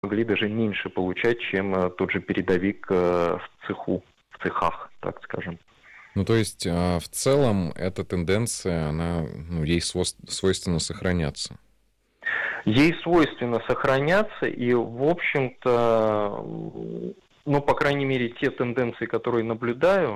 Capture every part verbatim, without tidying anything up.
могли даже меньше получать, чем тот же передовик в цеху, в цехах, так скажем. Ну, то есть, в целом, эта тенденция, она, ну, ей свойственно сохраняться. Ей свойственно сохраняться, и, в общем-то, ну, по крайней мере, те тенденции, которые наблюдаю,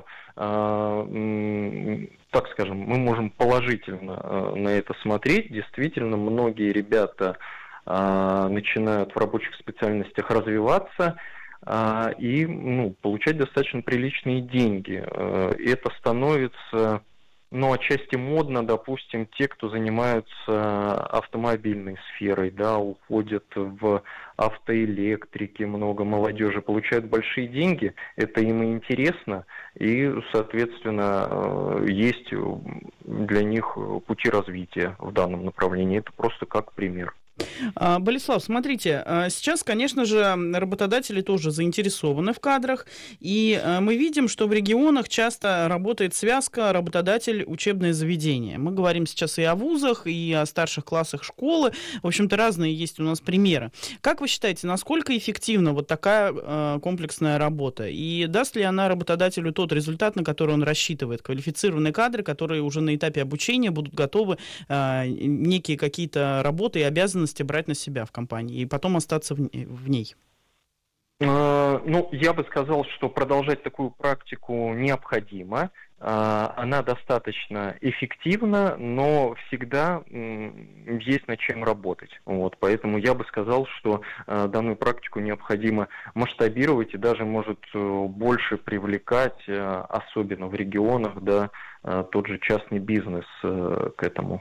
э, так скажем, мы можем положительно на это смотреть. Действительно, многие ребята э, начинают в рабочих специальностях развиваться э, и, ну, получать достаточно приличные деньги. Э, это становится... Ну, отчасти модно, допустим, те, кто занимаются автомобильной сферой, да, уходят в автоэлектрики, много молодежи, получают большие деньги, это им и интересно, и, соответственно, есть для них пути развития в данном направлении. Это просто как пример. Болеслав, смотрите, сейчас, конечно же, работодатели тоже заинтересованы в кадрах, и мы видим, что в регионах часто работает связка работодатель-учебное заведение. Мы говорим сейчас и о вузах, и о старших классах школы, в общем-то, разные есть у нас примеры. Как вы считаете, насколько эффективна вот такая комплексная работа, и даст ли она работодателю тот результат, на который он рассчитывает, квалифицированные кадры, которые уже на этапе обучения будут готовы некие какие-то работы и обязанности брать на себя в компании и потом остаться в ней? Ну, я бы сказал, что продолжать такую практику необходимо. Она достаточно эффективна, но всегда есть над чем работать. Вот, поэтому я бы сказал, что данную практику необходимо масштабировать и даже, может, больше привлекать, особенно в регионах, да, тот же частный бизнес к этому.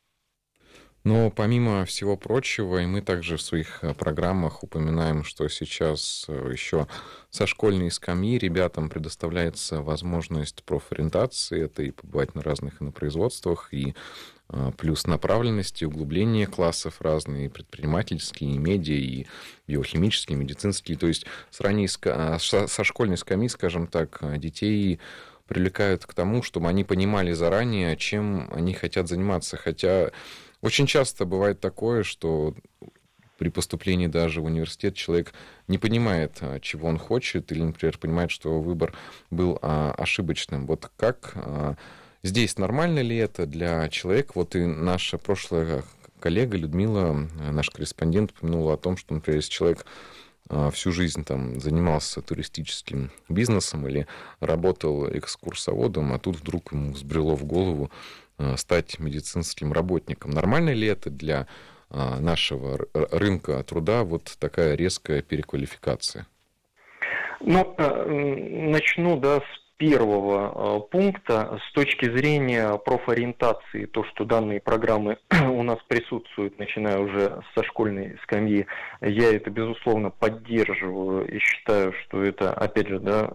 Но помимо всего прочего, и мы также в своих программах упоминаем, что сейчас еще со школьной скамьи ребятам предоставляется возможность профориентации, это и побывать на разных инопроизводствах, и плюс направленности, углубление классов разные, и предпринимательские, и медиа, и биохимические, и медицинские. То есть с ранней, со школьной скамьи, скажем так, детей привлекают к тому, чтобы они понимали заранее, чем они хотят заниматься, хотя... Очень часто бывает такое, что при поступлении даже в университет человек не понимает, чего он хочет, или, например, понимает, что выбор был ошибочным. Вот как здесь нормально ли это для человека? Вот и наша прошлая коллега Людмила, наш корреспондент, упомянула о том, что, например, если человек всю жизнь там занимался туристическим бизнесом или работал экскурсоводом, а тут вдруг ему взбрело в голову стать медицинским работником. Нормально ли это для нашего рынка труда, вот такая резкая переквалификация? Ну, начну, да, с первого пункта. С точки зрения профориентации, то, что данные программы у нас присутствуют, начиная уже со школьной скамьи, я это, безусловно, поддерживаю и считаю, что это, опять же, да,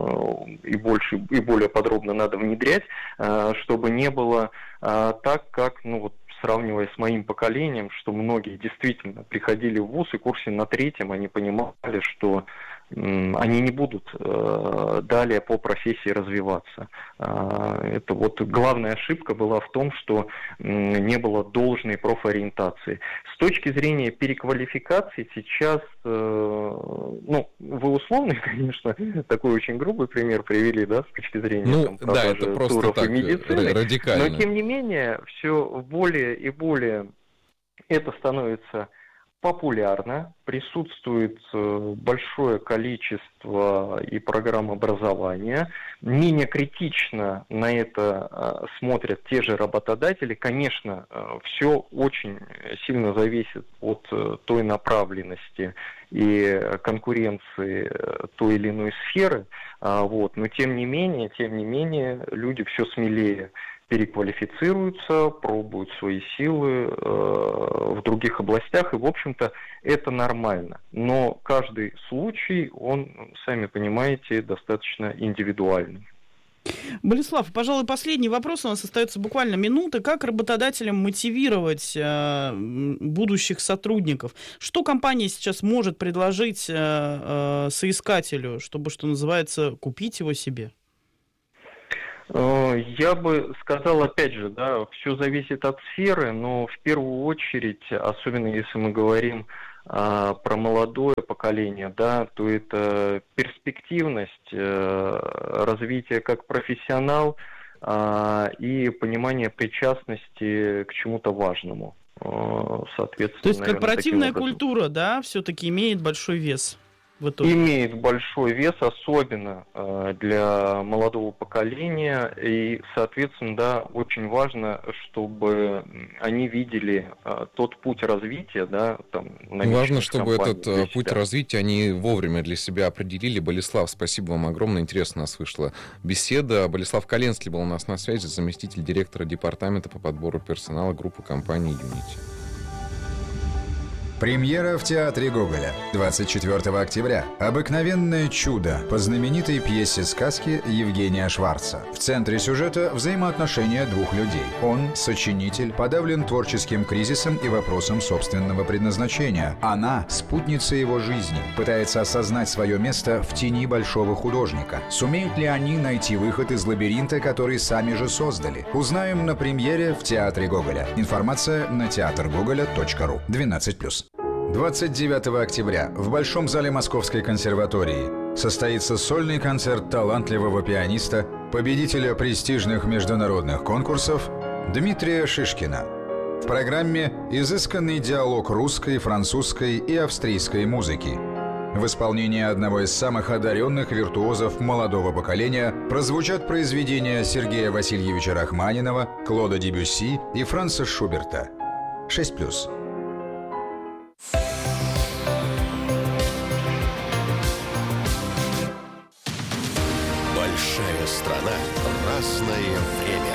и больше, и более подробно надо внедрять, чтобы не было так, как, ну, вот, сравнивая с моим поколением, что многие действительно приходили в вуз, и в курсе на третьем они понимали, что они не будут э, далее по профессии развиваться. Э, это вот главная ошибка была в том, что э, не было должной профориентации. С точки зрения переквалификации сейчас, э, ну, вы условный, конечно, такой очень грубый пример привели, да, с точки зрения ну, там, продажи да, это просто туров так, и медицины, радикально. но тем не менее все более и более это становится популярно, присутствует большое количество и программ образования. Менее критично на это смотрят те же работодатели. Конечно, все очень сильно зависит от той направленности и конкуренции той или иной сферы. Вот. Но тем не менее, тем не менее, люди все смелее переквалифицируются, пробуют свои силы э, в других областях, и, в общем-то, это нормально. Но каждый случай, он, сами понимаете, достаточно индивидуальный. Болеслав, пожалуй, последний вопрос, у нас остается буквально минута. Как работодателям мотивировать э, будущих сотрудников? Что компания сейчас может предложить э, э, соискателю, чтобы, что называется, купить его себе? Я бы сказал, опять же, да, все зависит от сферы, но в первую очередь, особенно если мы говорим про молодое поколение, да, то это перспективность, развитие как профессионал и понимание причастности к чему-то важному. Соответственно, то есть наверное, корпоративная культура, да, все-таки имеет большой вес в итоге? Имеет большой вес, особенно э, для молодого поколения, и, соответственно, да, очень важно, чтобы они видели э, тот путь развития, да, там, важно, чтобы этот путь себя. развития они вовремя для себя определили. Болеслав, спасибо вам огромное, интересно у нас вышла беседа. Болеслав Коленский был у нас на связи, заместитель директора департамента по подбору персонала группы компании «Юнити». Премьера в Театре Гоголя. двадцать четвёртого октября. «Обыкновенное чудо» по знаменитой пьесе сказки Евгения Шварца. В центре сюжета взаимоотношения двух людей. Он, сочинитель, подавлен творческим кризисом и вопросом собственного предназначения. Она, спутница его жизни, пытается осознать свое место в тени большого художника. Сумеют ли они найти выход из лабиринта, который сами же создали? Узнаем на премьере в Театре Гоголя. Информация на театр гоголя точка ру. двенадцать плюс. двадцать девятого октября в Большом зале Московской консерватории состоится сольный концерт талантливого пианиста, победителя престижных международных конкурсов Дмитрия Шишкина. В программе изысканный диалог русской, французской и австрийской музыки. В исполнении одного из самых одаренных виртуозов молодого поколения прозвучат произведения Сергея Васильевича Рахманинова, Клода Дебюсси и Франца Шуберта. шесть плюс. Большая страна, разное время.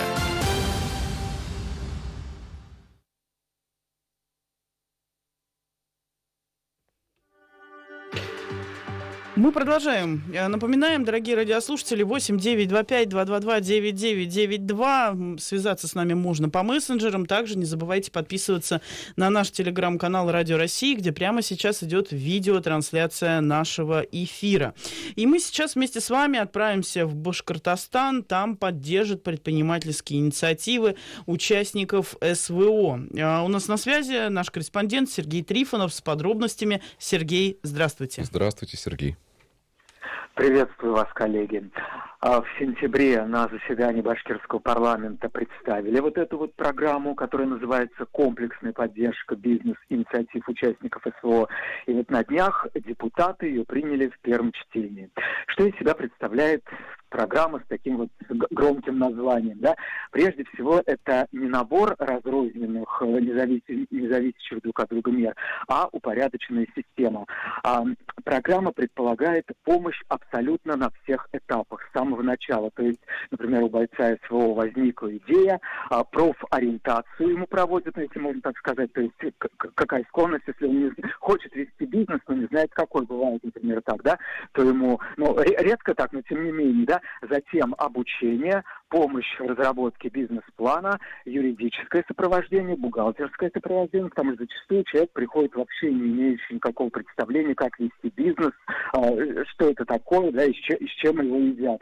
Мы продолжаем. Напоминаем, дорогие радиослушатели, восемь девятьсот двадцать пять двести двадцать два девяносто девять девяносто два. Связаться с нами можно по мессенджерам. Также не забывайте подписываться на наш телеграм-канал Радио России, где прямо сейчас идет видеотрансляция нашего эфира. И мы сейчас вместе с вами отправимся в Башкортостан. Там поддержат предпринимательские инициативы участников СВО. У нас на связи наш корреспондент Сергей Трифонов с подробностями. Сергей, здравствуйте. Здравствуйте, Сергей. Приветствую вас, коллеги. В сентябре на заседании башкирского парламента представили вот эту вот программу, которая называется «Комплексная поддержка бизнес-инициатив участников СВО». И вот на днях депутаты ее приняли в первом чтении. Что из себя представляет программа с таким вот громким названием, да? Прежде всего, это не набор разрозненных, независящих, независящих друг от друга мер, а упорядоченная система. А, программа предполагает помощь абсолютно на всех этапах, с самого начала. То есть, например, у бойца СВО возникла идея, а, профориентацию ему проводят, если можно так сказать, то есть к- какая склонность, если он не хочет вести бизнес, но не знает, какой бывает, например, так, да, то ему, ну, редко так, но тем не менее, да, затем обучение, помощь в разработке бизнес-плана, юридическое сопровождение, бухгалтерское сопровождение, потому что зачастую человек приходит вообще не имеющий никакого представления, как вести бизнес, что это такое, да, и с чем его едят.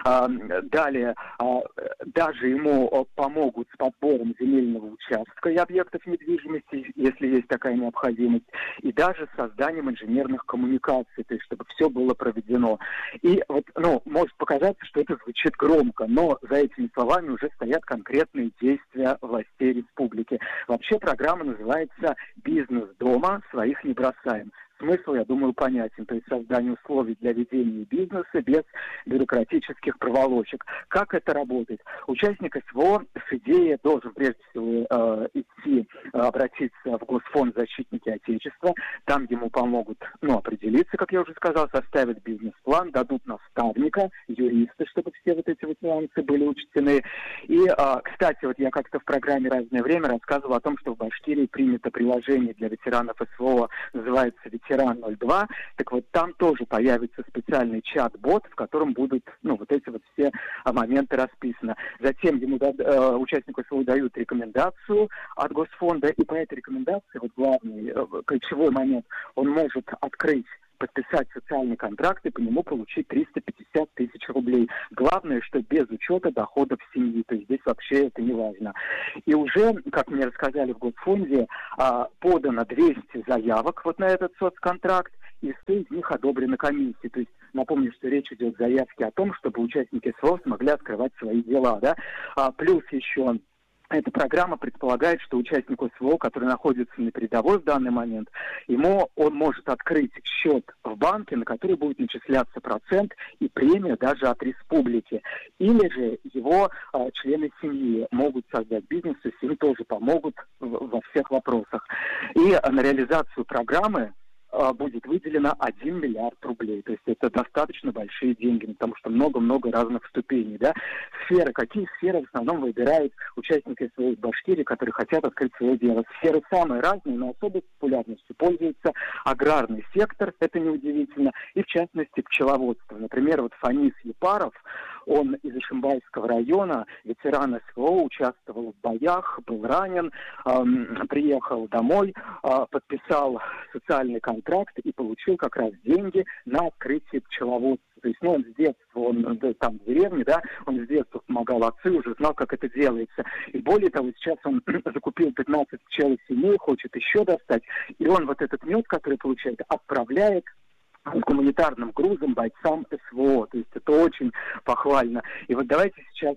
Далее, даже ему помогут с подбором земельного участка и объектов недвижимости, если есть такая необходимость, и даже с созданием инженерных коммуникаций, то есть чтобы все было проведено. И вот, ну, может показаться, что это звучит громко, но за этими словами уже стоят конкретные действия властей республики. Вообще программа называется «Бизнес дома, своих не бросаем». Смысл, я думаю, понятен, то есть создание условий для ведения бизнеса без бюрократических проволочек. Как это работает? Участник СВО с идеей должен прежде всего э, идти, э, обратиться в Госфонд защитники Отечества, там ему помогут, ну, определиться, как я уже сказал, составят бизнес-план, дадут наставника, юриста, чтобы все вот эти вот нюансы были учтены. И, э, кстати, вот я как-то в программе «Разное время» рассказывал о том, что в Башкирии принято приложение для ветеранов СВО, называется «Ветеран ноль два», так вот там тоже появится специальный чат-бот, в котором будут, ну, вот эти вот все а, моменты расписаны. Затем ему да, э, участнику СВО дают рекомендацию от Госфонда, и по этой рекомендации, вот главный, э, ключевой момент, он может открыть подписать социальный контракт и по нему получить триста пятьдесят тысяч рублей. Главное, что без учета доходов семьи, то есть здесь вообще это не важно. И уже, как мне рассказали в Госфонде, подано двести заявок вот на этот соцконтракт, и сто из них одобрены комиссией. То есть напомню, что речь идет о заявке о том, чтобы участники СВО смогли открывать свои дела. Да? А, плюс еще эта программа предполагает, что участнику СВО, который находится на передовой в данный момент, ему он может открыть счет в банке, на который будет начисляться процент и премия даже от республики. Или же его а, члены семьи могут создать бизнес, и им тоже помогут в, во всех вопросах. И а, на реализацию программы будет выделено один миллиард рублей. То есть это достаточно большие деньги, потому что много-много разных ступеней. Да? Сферы. Какие сферы в основном выбирают участники своей Башкирии, которые хотят открыть свое дело? Сферы самые разные, но особой популярностью пользуется аграрный сектор, это неудивительно, и в частности пчеловодство. Например, вот Фанис Епаров, он из Ишимбайского района, ветеран СВО, участвовал в боях, был ранен, эм, приехал домой, э, подписал социальный контракт и получил как раз деньги на открытие пчеловодства. То есть, ну, он с детства, он да, там в деревне, да, он с детства помогал отцу, уже знал, как это делается. И более того, сейчас он закупил пятнадцать пчел семей, хочет еще достать, и он вот этот мед, который получает, отправляет с гуманитарным грузом бойцам СВО. То есть это очень похвально. И вот давайте сейчас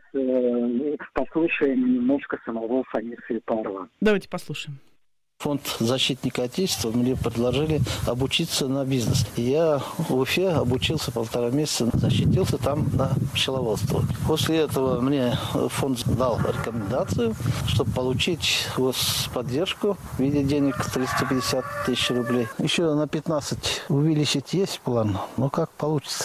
э, послушаем немножко самого Фаниса Епарова. Давайте послушаем. Фонд «Защитника Отечества» мне предложили обучиться на бизнес. Я в Уфе обучился полтора месяца, защитился там на пчеловодство. После этого мне фонд дал рекомендацию, чтобы получить поддержку в виде денег триста пятьдесят тысяч рублей. Еще на пятнадцать увеличить есть план, но как получится.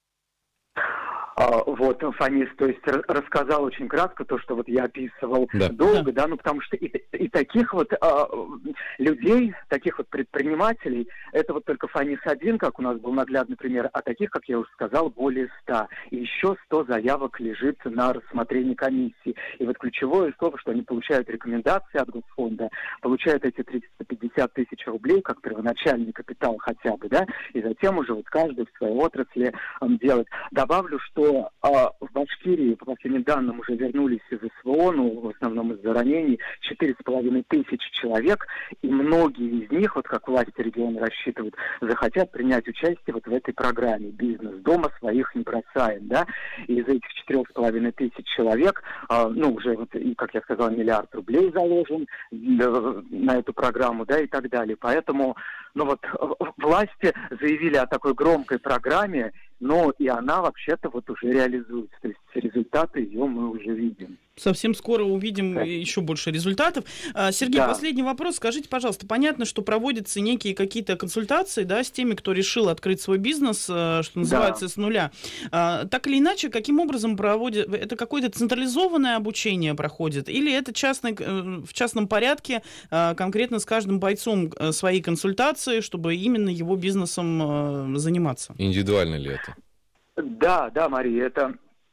Вот, Фанис, то есть рассказал очень кратко то, что вот я описывал да. долго, да, ну потому что и, и таких вот а, людей, таких вот предпринимателей, это вот только Фанис один, как у нас был наглядный пример, а таких, как я уже сказал, более ста. И еще сто заявок лежит на рассмотрении комиссии. И вот ключевое слово, что они получают рекомендации от Госфонда, получают эти триста пятьдесят тысяч рублей, как первоначальный капитал хотя бы, да, и затем уже вот каждый в своей отрасли um, делает. Добавлю, что А в Башкирии, по последним данным, уже вернулись из СВО, ну, в основном из-за ранений, четыре с половиной тысячи человек, и многие из них, вот как власти региона рассчитывают, захотят принять участие вот в этой программе «Бизнес дома своих не бросаем», да, и из этих четырех с половиной тысяч человек, а, ну, уже, вот, и, как я сказал, миллиард рублей заложен на эту программу, да, и так далее. Поэтому, ну, вот, власти заявили о такой громкой программе, но и она вообще-то вот уже реализуется. То есть результаты ее мы уже видим. Совсем скоро увидим да. еще больше результатов. Сергей, да. последний вопрос. Скажите, пожалуйста, понятно, что проводятся некие какие-то консультации, да, с теми, кто решил открыть свой бизнес, что называется, да. с нуля. Так или иначе, каким образом проводят? Это какое-то централизованное обучение проходит? Или это частный, в частном порядке конкретно с каждым бойцом свои консультации, чтобы именно его бизнесом заниматься? Индивидуально ли это? Да, да, Мария, это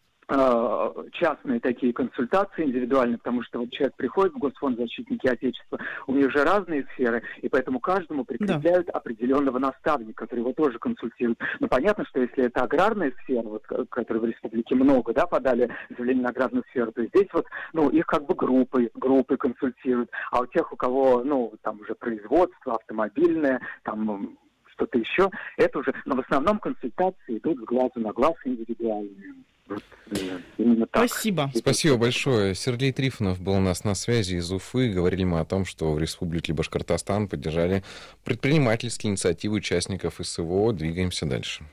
частные такие консультации индивидуальные, потому что вот человек приходит в Госфонд «Защитники Отечества», у них же разные сферы, и поэтому каждому прикрепляют да. определенного наставника, который его тоже консультирует. Но понятно, что если это аграрная сфера, вот, которой в республике много, да, подали заявление на аграрную сферу, то здесь вот, ну, их как бы группы, группы консультируют, а у тех, у кого, ну, там уже производство, автомобильное, там что-то еще, это уже, но в основном консультации идут с глазу на глаз индивидуальные. Вот, именно так. Спасибо. Спасибо большое. Сергей Трифонов был у нас на связи из Уфы. Говорили мы о том, что в Республике Башкортостан поддержали предпринимательские инициативы участников СВО. Двигаемся дальше.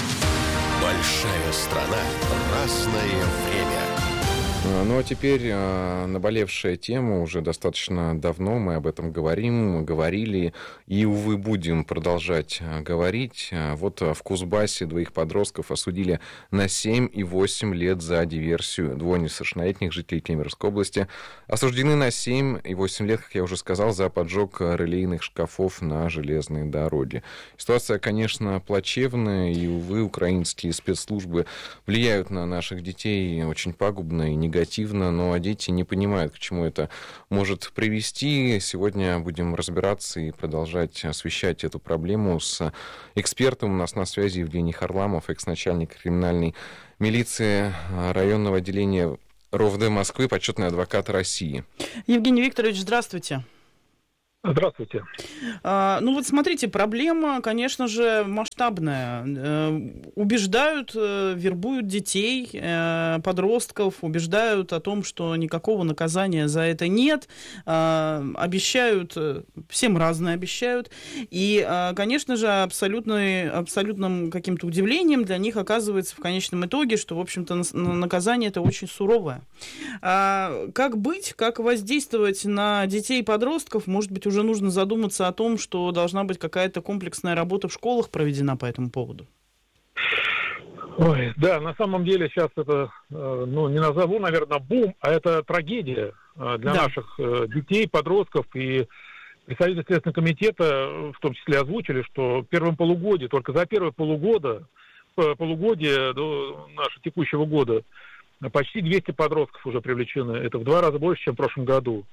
Большая страна. Разное время. Ну а теперь наболевшая тема. Уже достаточно давно мы об этом говорим, говорили и, увы, будем продолжать говорить. Вот в Кузбассе двоих подростков осудили на семь и восемь лет за диверсию. Двое несовершеннолетних жителей Кемеровской области осуждены на семь и восемь лет, как я уже сказал, за поджог релейных шкафов на железной дороге. Ситуация, конечно, плачевная, и, увы, украинские спецслужбы влияют на наших детей очень пагубно и негативно. негативно, но дети не понимают, к чему это может привести. Сегодня будем разбираться и продолжать освещать эту проблему с экспертом. У нас на связи Евгений Харламов, экс-начальник криминальной милиции районного отделения РОВД Москвы, почетный адвокат России. Евгений Викторович, здравствуйте. Здравствуйте. А, ну вот смотрите, проблема, конечно же, масштабная. Убеждают, вербуют детей, подростков, убеждают о том, что никакого наказания за это нет, обещают, всем разное обещают. И, конечно же, абсолютно, абсолютным каким-то удивлением для них оказывается в конечном итоге, что, в общем-то, наказание это очень суровое. А как быть, как воздействовать на детей и подростков, может быть, уже нужно задуматься о том, что должна быть какая-то комплексная работа в школах проведена по этому поводу? Ой, да, на самом деле сейчас это, ну, не назову, наверное, бум, а это трагедия для да. наших детей, подростков. И представители Следственного комитета в том числе озвучили, что в первом полугодии, только за первое полугода, полугодие до нашего текущего года, почти двести подростков уже привлечены. Это в два раза больше, чем в прошлом году.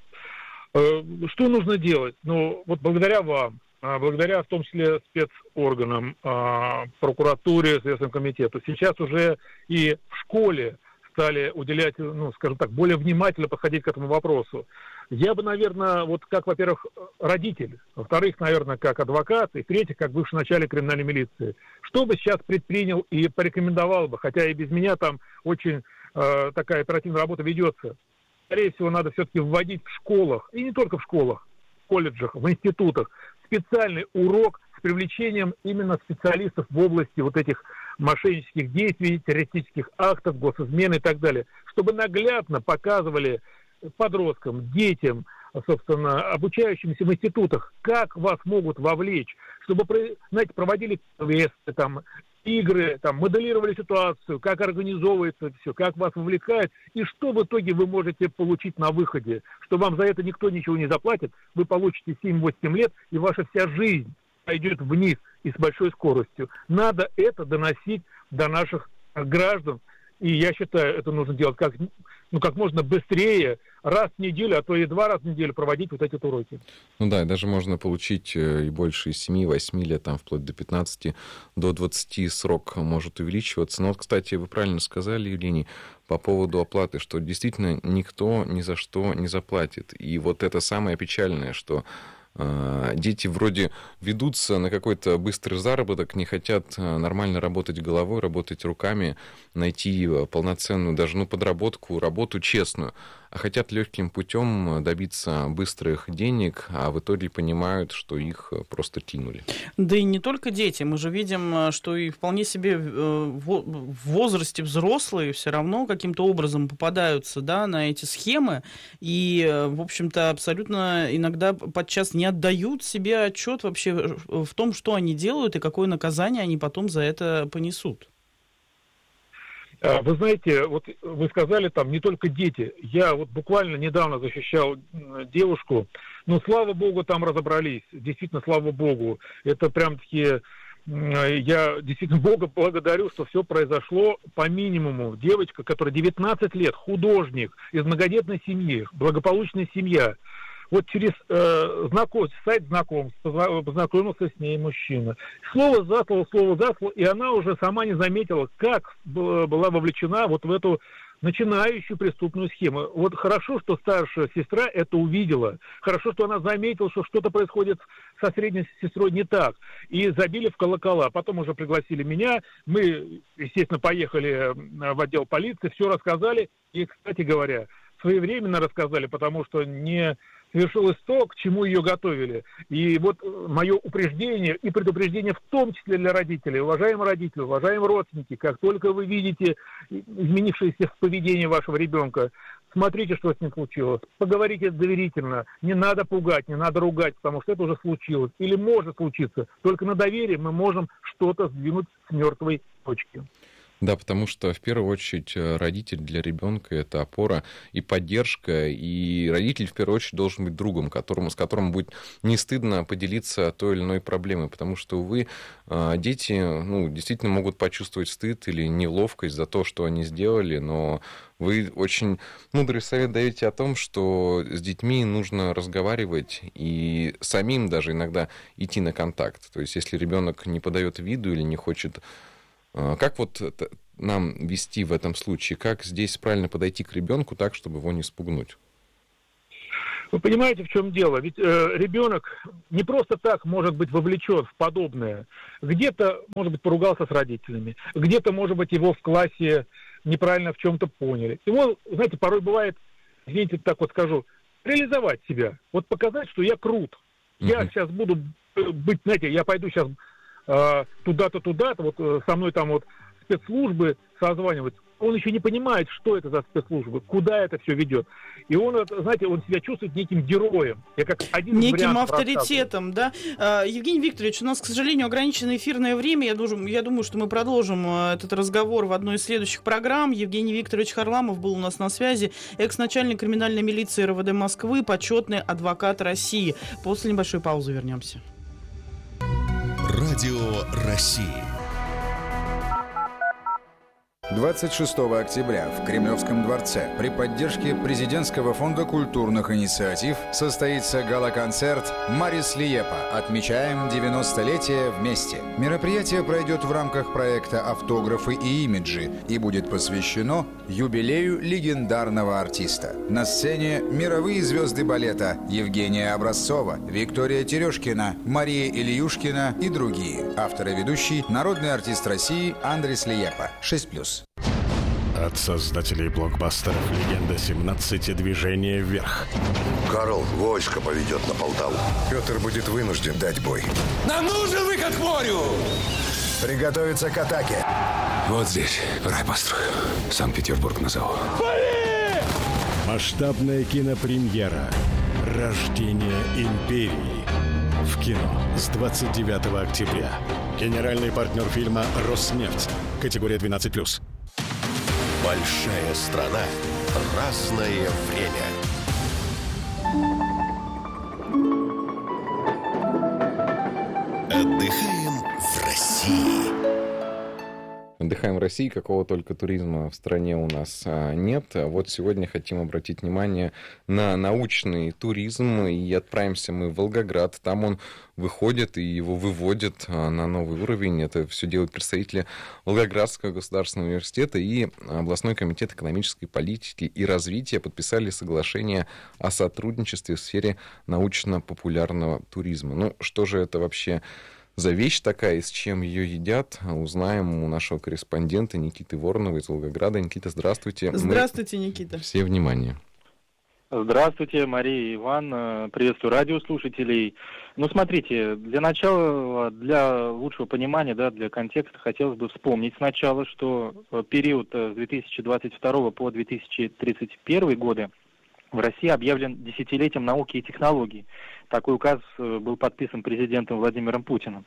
Что нужно делать? Ну, вот благодаря вам, благодаря в том числе спецорганам, прокуратуре, Следственному комитету, сейчас уже и в школе стали уделять, ну, скажем так, более внимательно подходить к этому вопросу. Я бы, наверное, вот как, во-первых, родитель, во-вторых, наверное, как адвокат, и в-третьих, как бывший начальник криминальной милиции, что бы сейчас предпринял и порекомендовал бы, хотя и без меня там очень э, такая оперативная работа ведется. Скорее всего, надо все-таки вводить в школах, и не только в школах, в колледжах, в институтах, специальный урок с привлечением именно специалистов в области вот этих мошеннических действий, террористических актов, госизмены и так далее, чтобы наглядно показывали подросткам, детям, собственно, обучающимся в институтах, как вас могут вовлечь, чтобы, знаете, проводили квесты, там, игры, там, моделировали ситуацию, как организовывается все, как вас вовлекают, и что в итоге вы можете получить на выходе, что вам за это никто ничего не заплатит, вы получите семь-восемь лет, и ваша вся жизнь пойдет вниз и с большой скоростью. Надо это доносить до наших граждан, и я считаю, это нужно делать как, ну, как можно быстрее, раз в неделю, а то и два раза в неделю проводить вот эти уроки. Ну да, даже можно получить и больше семи-восьми лет, там, вплоть до пятнадцати, до двадцати срок может увеличиваться. Но вот, кстати, вы правильно сказали, Евгений, по поводу оплаты, что действительно никто ни за что не заплатит. И вот это самое печальное, что дети вроде ведутся на какой-то быстрый заработок, не хотят нормально работать головой, работать руками, найти полноценную даже ну, подработку, работу честную, а хотят легким путем добиться быстрых денег, а в итоге понимают, что их просто кинули. Да и не только дети. Мы же видим, что и вполне себе в возрасте взрослые все равно каким-то образом попадаются, да, на эти схемы и, в общем-то, абсолютно иногда подчас не отдают себе отчет вообще в том, что они делают и какое наказание они потом за это понесут. Вы знаете, вот вы сказали там не только дети. Я вот буквально недавно защищал девушку, но слава богу там разобрались. Действительно, слава богу. Это прям-таки я действительно Бога благодарю, что все произошло по минимуму. Девочка, которая девятнадцать лет, художник, из многодетной семьи, благополучная семья. Вот через э, знаком, сайт знакомств познакомился с ней мужчина. Слово за слово, слово за слово, и она уже сама не заметила, как была вовлечена вот в эту начинающую преступную схему. Вот хорошо, что старшая сестра это увидела. Хорошо, что она заметила, что что-то происходит со средней сестрой не так. И забили в колокола. Потом уже пригласили меня. Мы, естественно, поехали в отдел полиции, все рассказали. И, кстати говоря, своевременно рассказали, потому что не совершилось то, к чему ее готовили. И вот мое упреждение и предупреждение в том числе для родителей. Уважаемые родители, уважаемые родственники, как только вы видите изменившееся в поведении вашего ребенка, смотрите, что с ним случилось. Поговорите доверительно. Не надо пугать, не надо ругать, потому что это уже случилось. Или может случиться. Только на доверии мы можем что-то сдвинуть с мертвой точки. Да, потому что в первую очередь родитель для ребенка — это опора и поддержка, и родитель в первую очередь должен быть другом, которому, с которым будет не стыдно поделиться той или иной проблемой, потому что, увы, дети, ну, действительно могут почувствовать стыд или неловкость за то, что они сделали, но вы очень мудрый совет даете о том, что с детьми нужно разговаривать и самим даже иногда идти на контакт. То есть, если ребенок не подает виду или не хочет... Как вот нам вести в этом случае? Как здесь правильно подойти к ребенку так, чтобы его не спугнуть? Вы понимаете, в чем дело? Ведь э, ребенок не просто так может быть вовлечен в подобное. Где-то, может быть, поругался с родителями, где-то, может быть, его в классе неправильно в чем-то поняли. Его, знаете, порой бывает, извините, так вот скажу, реализовать себя. Вот показать, что я крут. Я uh-huh. сейчас буду быть, знаете, я пойду сейчас э, туда-то, туда-то, вот э, со мной там вот спецслужбы созванивать. Он еще не понимает, что это за спецслужбы, куда это все ведет. И он, знаете, он себя чувствует неким героем. Я как один неким авторитетом, да? Евгений Викторович, у нас, к сожалению, ограничено эфирное время. Я думаю, я думаю, что мы продолжим этот разговор в одной из следующих программ. Евгений Викторович Харламов был у нас на связи, экс-начальник криминальной милиции эр вэ дэ Москвы, почетный адвокат России. После небольшой паузы вернемся. Радио России. двадцать шестого октября в Кремлевском дворце при поддержке Президентского фонда культурных инициатив состоится гала-концерт «Марис Лиепа. Отмечаем девяностолетие вместе». Мероприятие пройдет в рамках проекта «Автографы и имиджи» и будет посвящено юбилею легендарного артиста. На сцене мировые звезды балета Евгения Образцова, Виктория Терешкина, Мария Ильюшкина и другие. Автор и ведущий — народный артист России Андрис Лиепа. шесть плюс. От создателей блокбастеров «Легенда семнадцати. Движение вверх». Карл войско поведет на Полтаву. Петр будет вынужден дать бой. Нам нужен выход к морю! Приготовиться к атаке. Вот здесь рай построю. Санкт-Петербург назову. Пали! Масштабная кинопремьера «Рождение империи» в кино с двадцать девятого октября. Генеральный партнер фильма «Роснефть». Категория двенадцать плюс. Большая страна. Разное время. Отдыхаем в России. Отдыхаем в России, какого только туризма в стране у нас нет. Вот сегодня хотим обратить внимание на научный туризм, и отправимся мы в Волгоград. Там он выходит и его выводят на новый уровень. Это все делают представители Волгоградского государственного университета и областной комитет экономической политики и развития подписали соглашение о сотрудничестве в сфере научно-популярного туризма. Ну, что же это вообще за вещь такая, и с чем ее едят, узнаем у нашего корреспондента Никиты Воронова из Волгограда. Никита, здравствуйте. Здравствуйте, Мы... Никита. Все внимание. Здравствуйте, Мария и Иван. Приветствую радиослушателей. Ну, смотрите, для начала, для лучшего понимания, да, для контекста, хотелось бы вспомнить сначала, что период с две тысячи двадцать второго по две тысячи тридцать первый годы в России объявлен десятилетием науки и технологий. Такой указ был подписан президентом Владимиром Путиным.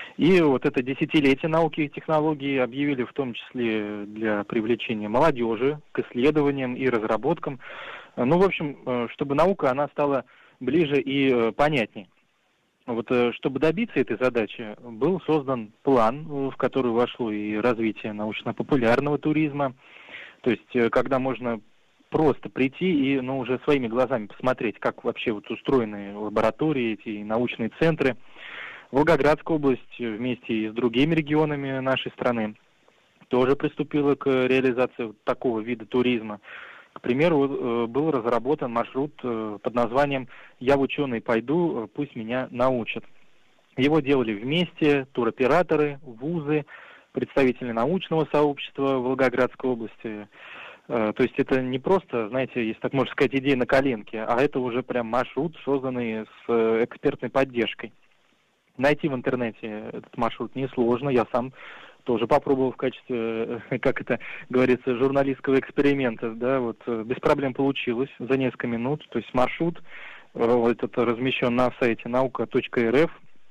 И вот это десятилетие науки и технологий объявили в том числе для привлечения молодежи к исследованиям и разработкам. Ну, в общем, чтобы наука, она стала ближе и понятнее. Вот, чтобы добиться этой задачи, был создан план, в который вошло и развитие научно-популярного туризма. То есть, когда можно просто прийти и, ну, уже своими глазами посмотреть, как вообще вот устроены лаборатории, эти научные центры. Волгоградская область вместе и с другими регионами нашей страны тоже приступила к реализации вот такого вида туризма. К примеру, был разработан маршрут под названием «Я в ученый пойду, пусть меня научат». Его делали вместе туроператоры, вузы, представители научного сообщества Волгоградской области. То есть это не просто, знаете, если так можно сказать, идея на коленке, а это уже прям маршрут, созданный с экспертной поддержкой. Найти в интернете этот маршрут несложно, я сам тоже попробовал в качестве, как это говорится, журналистского эксперимента, да, вот без проблем получилось за несколько минут. То есть маршрут этот размещен на сайте наука точка эр эф.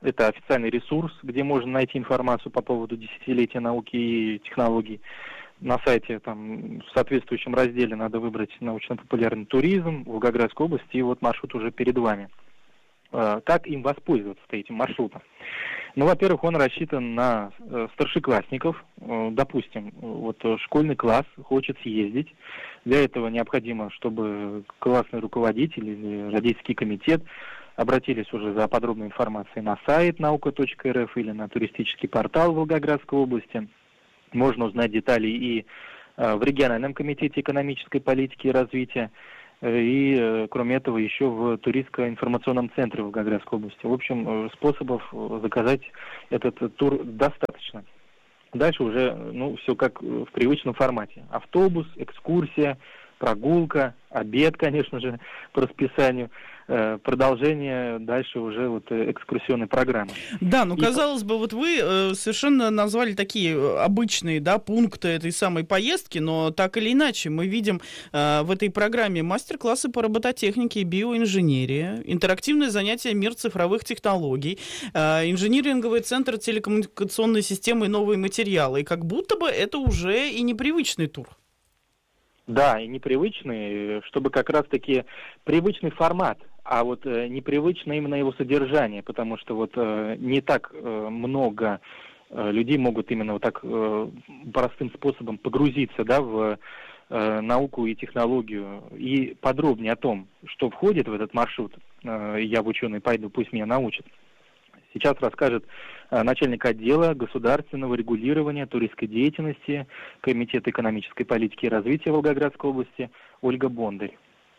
Это официальный ресурс, где можно найти информацию по поводу десятилетия науки и технологий. На сайте, там, в соответствующем разделе надо выбрать научно-популярный туризм, Волгоградская область, и вот маршрут уже перед вами. Как им воспользоваться этим маршрутом? Ну, во-первых, он рассчитан на старшеклассников. Допустим, вот школьный класс хочет съездить. Для этого необходимо, чтобы классный руководитель или родительский комитет обратились уже за подробной информацией на сайт наука точка эр эф или на туристический портал Волгоградской области. Можно узнать детали и в региональном комитете экономической политики и развития, и, кроме этого, еще в туристско-информационном центре Волгоградской области. В общем, способов заказать этот тур достаточно. Дальше уже, ну, все как в привычном формате. Автобус, экскурсия, прогулка, обед, конечно же, по расписанию. Продолжение дальше уже вот экскурсионной программы. Да, ну, казалось бы, вот вы э, совершенно назвали такие обычные, да, пункты этой самой поездки, но так или иначе мы видим э, в этой программе мастер-классы по робототехнике и биоинженерии, интерактивное занятие «Мир цифровых технологий», э, инжиниринговый центр телекоммуникационной системы и новые материалы. И как будто бы это уже и непривычный тур. Да, и непривычный, чтобы как раз-таки привычный формат, а вот э, непривычно именно его содержание, потому что вот э, не так э, много э, людей могут именно вот так э, простым способом погрузиться, да, в э, науку и технологию. И подробнее о том, что входит в этот маршрут, э, я в ученый пойду, пусть меня научат. Сейчас расскажет э, начальник отдела государственного регулирования туристской деятельности Комитета экономической политики и развития Волгоградской области Ольга Бондарь.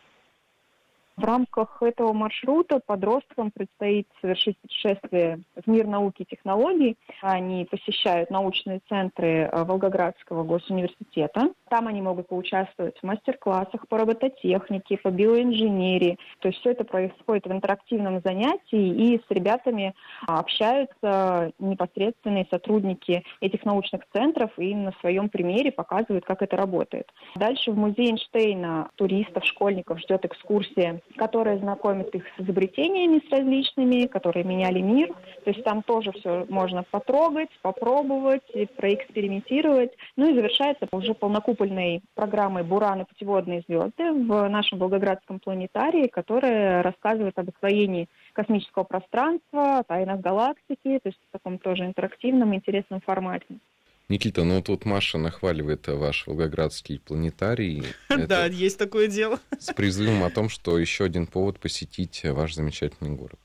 В рамках этого маршрута подросткам предстоит совершить путешествие в мир науки и технологий. Они посещают научные центры Волгоградского госуниверситета. Там они могут поучаствовать в мастер-классах по робототехнике, по биоинженерии. То есть все это происходит в интерактивном занятии, и с ребятами общаются непосредственные сотрудники этих научных центров и на своем примере показывают, как это работает. Дальше в музее Эйнштейна туристов, школьников ждет экскурсия, которая знакомит их с изобретениями с различными, которые меняли мир. То есть там тоже все можно потрогать, попробовать, проэкспериментировать. Ну и завершается уже полнокупольной программой «Буран и путеводные звезды» в нашем Волгоградском планетарии, которая рассказывает об освоении космического пространства, о тайнах галактики, то есть в таком тоже интерактивном, интересном формате. Никита, ну тут Маша нахваливает ваш Волгоградский планетарий. Да, есть такое дело. С призывом о том, что еще один повод посетить ваш замечательный город.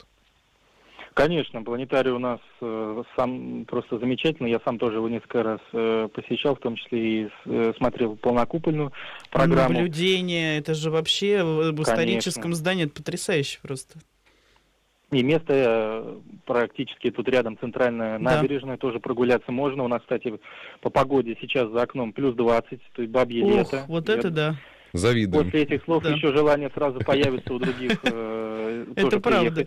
Конечно, планетарий у нас э, сам просто замечательный. Я сам тоже его несколько раз э, посещал, в том числе и э, смотрел полнокупольную программу. Наблюдение, это же вообще в Конечно. историческом здании, это потрясающе просто. И место практически тут рядом, центральная набережная, да. Тоже прогуляться можно. У нас, кстати, по погоде сейчас за окном плюс двадцать, то есть бабье Ох, лето. вот это Я... да. Завидуем. После этих слов да. еще желание сразу появится у других э, тоже приехать.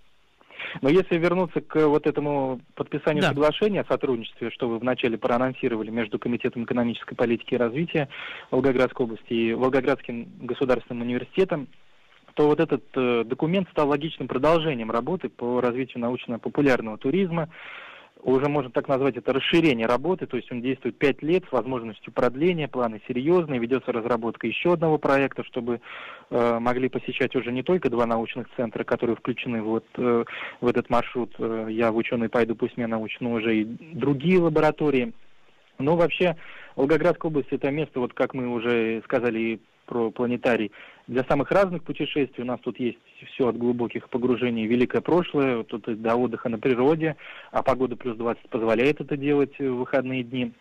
Но если вернуться к вот этому подписанию да. соглашения о сотрудничестве, что вы вначале проанонсировали между Комитетом экономической политики и развития Волгоградской области и Волгоградским государственным университетом, то вот этот э, документ стал логичным продолжением работы по развитию научно-популярного туризма. Уже можно так назвать это расширение работы, то есть он действует пять лет с возможностью продления, планы серьезные, ведется разработка еще одного проекта, чтобы э, могли посещать уже не только два научных центра, которые включены вот, э, в этот маршрут э, «Я в ученый пойду, пусть меня научат», но уже и другие лаборатории. Но вообще Волгоградская область — это место, вот как мы уже сказали про планетарий, для самых разных путешествий. У нас тут есть все от глубоких погружений в великое прошлое, тут и до отдыха на природе, а погода плюс двадцать позволяет это делать в выходные дни.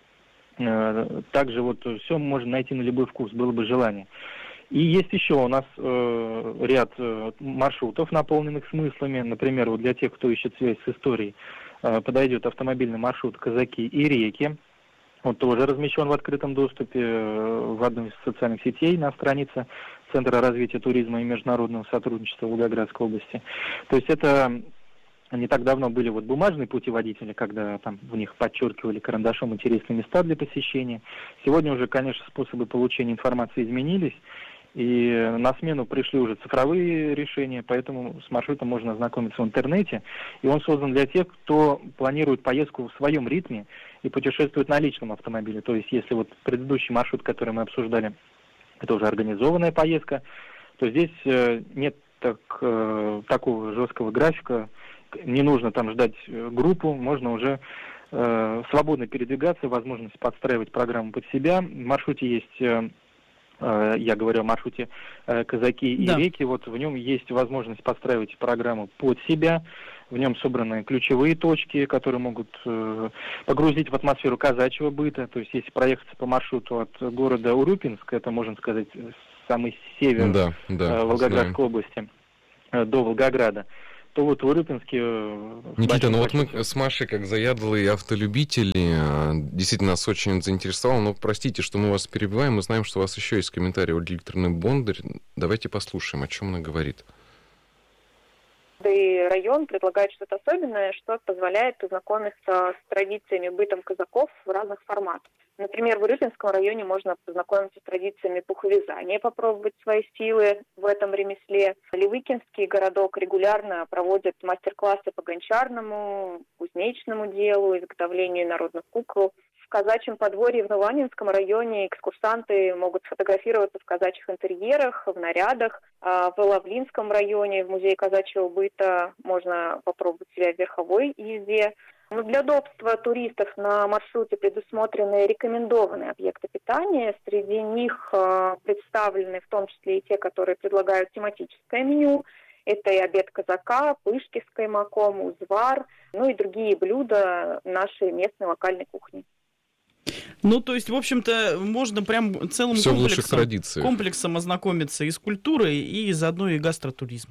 Также вот все можно найти на любой вкус, было бы желание. И есть еще у нас э, ряд э, маршрутов, наполненных смыслами. Например, вот для тех, кто ищет связь с историей, э, подойдет автомобильный маршрут «Казаки и реки». Он тоже размещен в открытом доступе в одной из социальных сетей на странице Центра развития туризма и международного сотрудничества Волгоградской области. То есть это не так давно были вот бумажные путеводители, когда там в них подчеркивали карандашом интересные места для посещения. Сегодня уже, конечно, способы получения информации изменились. И на смену пришли уже цифровые решения, поэтому с маршрутом можно ознакомиться в интернете. И он создан для тех, кто планирует поездку в своем ритме и путешествует на личном автомобиле. То есть если вот предыдущий маршрут, который мы обсуждали, это уже организованная поездка, то здесь нет так, такого жесткого графика, не нужно там ждать группу, можно уже э, свободно передвигаться, возможность подстраивать программу под себя. В маршруте есть... Я говорю о маршруте «Казаки и да. реки». Вот в нем есть возможность подстраивать программу под себя. В нем собраны ключевые точки, которые могут погрузить в атмосферу казачьего быта. То есть если проехаться по маршруту от города Урюпинск, это, можно сказать, самый север да, да, Волгоградской знаем. области, до Волгограда, то вот в Урюпинске... Никита, ну вот мы с Машей, как заядлые автолюбители, действительно нас очень заинтересовало, но простите, что мы вас перебиваем, мы знаем, что у вас еще есть комментарий от Викторины Бондарь. Давайте послушаем, о чем она говорит. И район предлагает что-то особенное, что позволяет познакомиться с традициями, бытом казаков в разных форматах. Например, в Урюпинском районе можно познакомиться с традициями пуховязания, попробовать свои силы в этом ремесле. Левыкинский городок регулярно проводит мастер-классы по гончарному, кузнечному делу, изготовлению народных кукол. В казачьем подворье в Новоаннинском районе экскурсанты могут сфотографироваться в казачьих интерьерах, в нарядах. А в Лавлинском районе в музее казачьего быта можно попробовать себя в верховой езде. Но для удобства туристов на маршруте предусмотрены рекомендованные объекты питания. Среди них э, представлены в том числе и те, которые предлагают тематическое меню. Это и обед казака, пышки с каймаком, узвар, ну и другие блюда нашей местной локальной кухни. Ну, то есть, в общем-то, можно прям целым Все комплексом, комплексом ознакомиться и с культурой, и заодно и гастротуризм.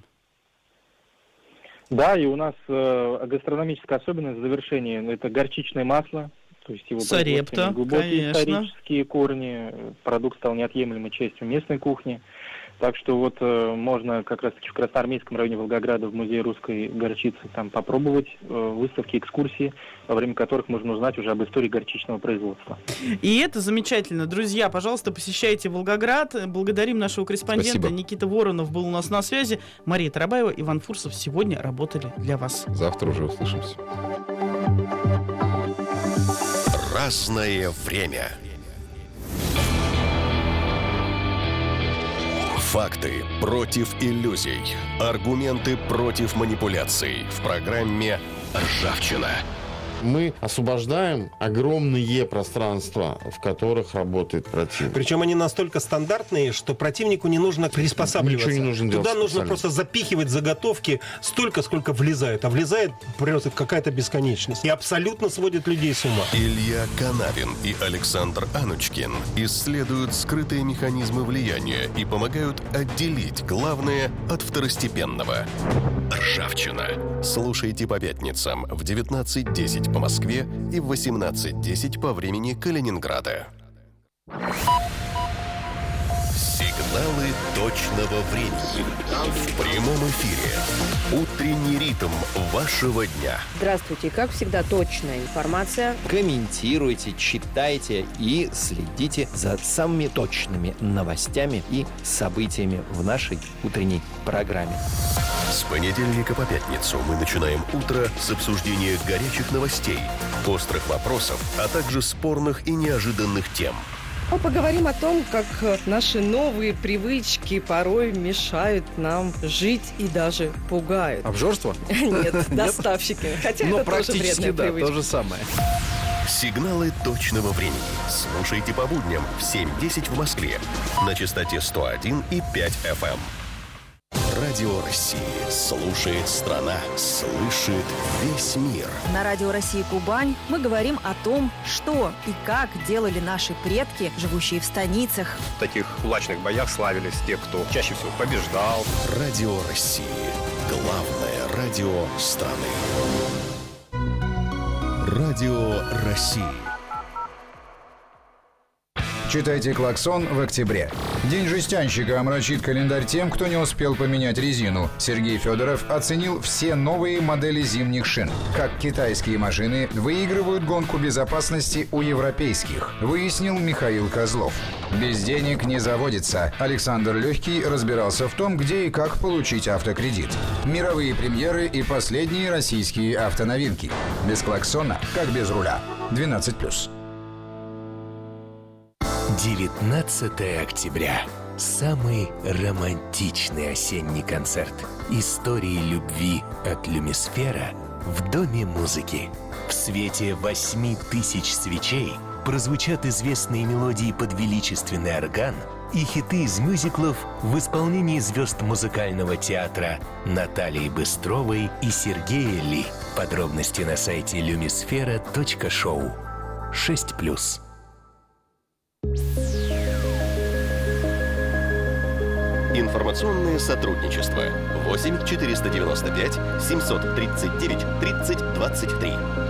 Да, и у нас э, гастрономическая особенность в завершении – это горчичное масло, то есть его Сарепта, глубокие конечно. исторические корни, продукт стал неотъемлемой частью местной кухни. Так что вот э, можно как раз-таки в Красноармейском районе Волгограда в музее русской горчицы там попробовать э, выставки, экскурсии, во время которых можно узнать уже об истории горчичного производства. И это замечательно. Друзья, пожалуйста, посещайте Волгоград. Благодарим нашего корреспондента. Спасибо. Никита Воронов был у нас на связи. Мария Тарабаева, Иван Фурсов сегодня работали для вас. Завтра уже услышимся. Разное время. Факты против иллюзий. Аргументы против манипуляций. В программе «Ржавчина». Мы освобождаем огромные пространства, в которых работает противник. Причем они настолько стандартные, что противнику не нужно приспосабливаться. Ничего не нужно делать. Туда нужно просто запихивать заготовки столько, сколько влезает. А влезает просто какая-то бесконечность. И абсолютно сводит людей с ума. Илья Канавин и Александр Анучкин исследуют скрытые механизмы влияния и помогают отделить главное от второстепенного. Ржавчина. Слушайте по пятницам в девятнадцать десять по Москве и в восемнадцать десять по времени Калининграда. Сигналы точного времени. В прямом эфире. Утренний ритм вашего дня. Здравствуйте. Как всегда, точная информация. Комментируйте, читайте и следите за самыми точными новостями и событиями в нашей утренней программе. С понедельника по пятницу мы начинаем утро с обсуждения горячих новостей, острых вопросов, а также спорных и неожиданных тем. Мы поговорим о том, как наши новые привычки порой мешают нам жить и даже пугают. Обжорство? Нет, доставщики. Хотя это тоже вредная привычка. Но практически, да, то же самое. Сигналы точного времени. Слушайте по будням в семь десять в Москве на частоте сто один и пять эф эм. Радио России. Слушает страна. Слышит весь мир. На Радио России Кубань мы говорим о том, что и как делали наши предки, живущие в станицах. В таких кулачных боях славились те, кто чаще всего побеждал. Радио России. Главное радио страны. Радио России. Читайте «Клаксон» в октябре. День жестянщика омрачит календарь тем, кто не успел поменять резину. Сергей Федоров оценил все новые модели зимних шин. Как китайские машины выигрывают гонку безопасности у европейских, выяснил Михаил Козлов. Без денег не заводится. Александр Легкий разбирался в том, где и как получить автокредит. Мировые премьеры и последние российские автоновинки. Без клаксона, как без руля. двенадцать плюс. девятнадцатое октября. Самый романтичный осенний концерт. Истории любви от Люмисфера в Доме музыки. В свете восьми тысяч свечей прозвучат известные мелодии под величественный орган и хиты из мюзиклов в исполнении звезд музыкального театра Натальи Быстровой и Сергея Ли. Подробности на сайте люмисфера точка шоу. шесть плюс. Информационное сотрудничество. восемь четыреста девяносто пять семьсот тридцать девять тридцать двадцать три.